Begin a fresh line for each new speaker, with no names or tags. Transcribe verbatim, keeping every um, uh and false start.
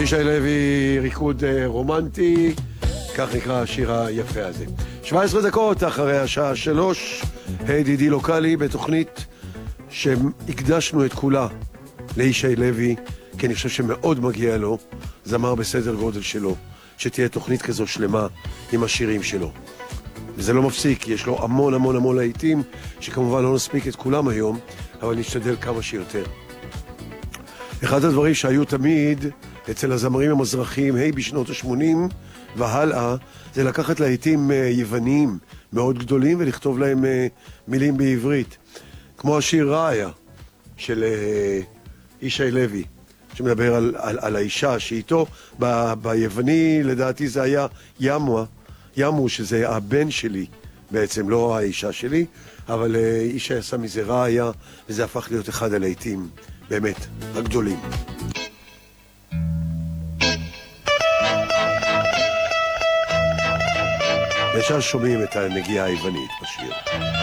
ישי לוי, ריקוד רומנטי, כך נקרא השיר היפה הזה. שבע עשרה דקות אחרי השעה שלוש, הידידי לוקלי בתוכנית שהקדשנו את כולה לישי לוי, כי אני חושב שמאוד מגיע לו, זמר בסדר גודל שלו, שתהיה תוכנית כזו שלמה עם השירים שלו. וזה לא מפסיק, יש לו המון המון המון להיטים, שכמובן לא נספיק את כולם היום, אבל נשתדל כמה שיותר. אחד הדברים שהיו תמיד אצל הזמרים המזרחיים, היי בשנות ה-שמונים והלאה, זה לקחת להיטים יווניים מאוד גדולים ולכתוב להם מילים בעברית. כמו השיר ראיה של ישי לוי, שמדבר על, על, על האישה שאיתו, ב, ביווני לדעתי זה היה ימו, ימו שזה הבן שלי בעצם, לא האישה שלי, אבל אישה עשה מזה ראיה, וזה הפך להיות אחד הלהיטים באמת הגדולים. ישר שומעים את הנגיעה היוונית בשיר.